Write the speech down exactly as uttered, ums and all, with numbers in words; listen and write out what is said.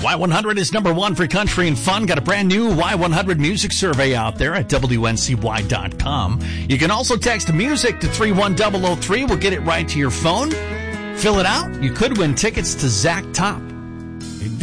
Y one hundred is number one for country and fun. Got a brand new Y one hundred music survey out there at W N C Y dot com. You can also text music to three one zero zero three. We'll get it right to your phone. Fill it out. You could win tickets to Zach Top